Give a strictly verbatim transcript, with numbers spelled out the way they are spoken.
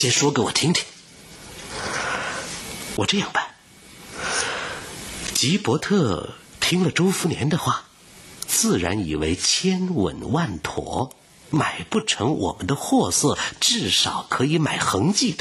先说给我听听。我这样办。吉伯特听了周福年的话，自然以为千稳万妥，买不成我们的货色，至少可以买恒记的。